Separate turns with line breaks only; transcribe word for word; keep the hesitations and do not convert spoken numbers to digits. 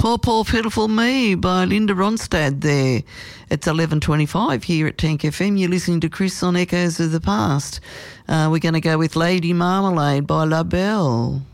Poor, Poor, Pitiful Me by Linda Ronstadt there. It's eleven twenty-five here at Tank F M. You're listening to Chris on Echoes of the Past. Uh, we're going to go with Lady Marmalade by La Belle.